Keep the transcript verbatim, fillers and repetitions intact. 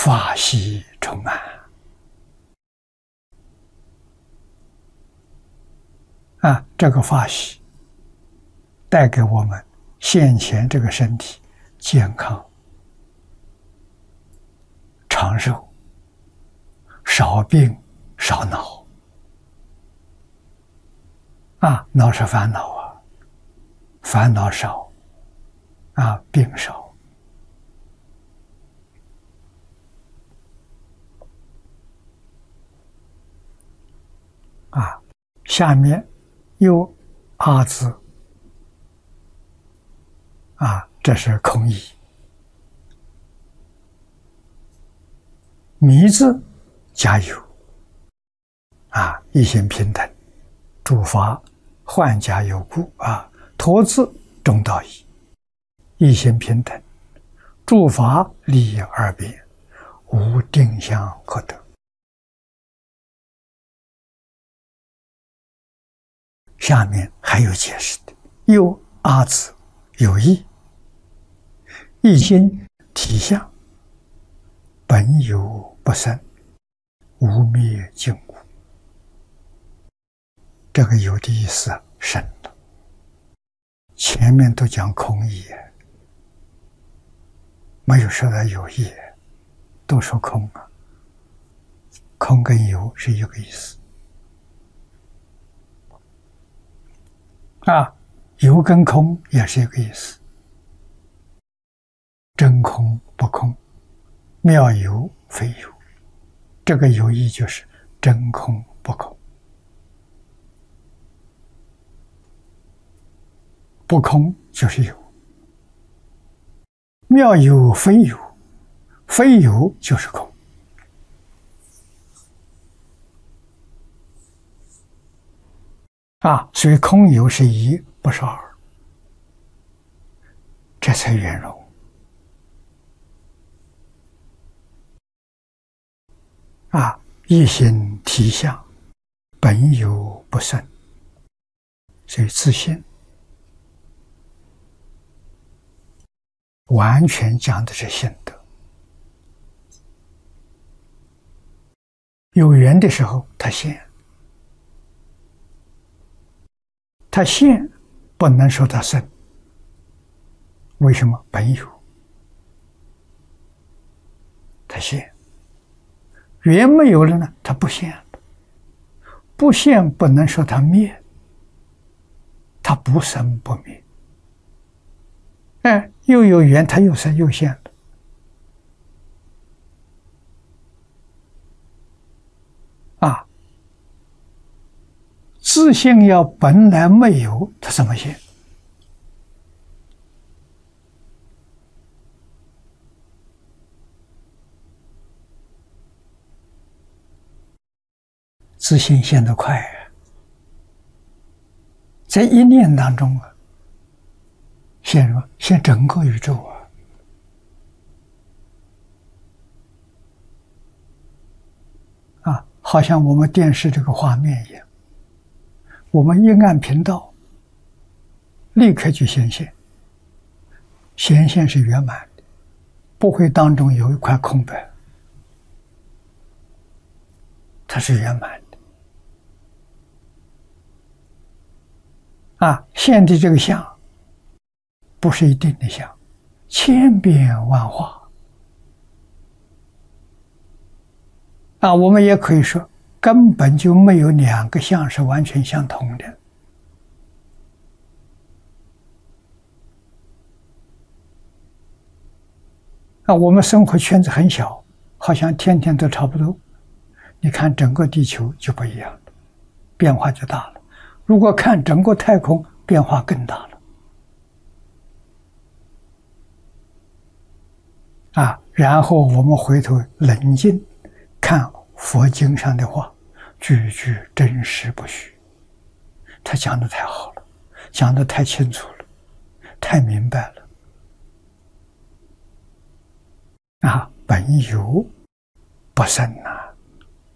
法喜充满啊！这个法喜带给我们现前这个身体健康、长寿、少病少恼啊！恼是烦恼啊，烦恼少啊，病少。啊，下面又阿字啊，这是空义。弥字加有啊，一心平等，诸法幻假有故啊。陀字中道义，一心平等，诸法离二别，无定向可得。下面还有解释的，又阿字有义，一心体相，本有不生，无灭尽无。这个有的意思深了，前面都讲空义，没有说到有义，都说空啊。空跟有是一个意思啊，有跟空也是一个意思，真空不空，妙有非有，这个有义就是真空不空，不空就是有，妙有非有，非有就是空。啊，所以空有是一，不是二，这才圆融。啊，一心体相，本有不生，所以自信完全讲的是心得。有缘的时候，他现。他现不能说他生，为什么？本有，他现。缘没有了呢，他不现了，不现不能说他灭，他不生不灭。哎，又有缘，他又生又现了。啊。自性要本来没有，它怎么现？自性现得快啊，在一念当中啊，现什么？现整个宇宙啊！啊，好像我们电视这个画面一样。我们一按频道，立刻就显现。显现是圆满的，不会当中有一块空白，它是圆满的。啊，现的这个相，不是一定的相，千变万化。啊，我们也可以说。根本就没有两个相是完全相同的。啊，我们生活圈子很小，好像天天都差不多。你看整个地球就不一样了，变化就大了。如果看整个太空，变化更大了。啊，然后我们回头冷静看佛经上的话，句句真实不虚。他讲的太好了，讲的太清楚了，太明白了。啊，本有不生啊。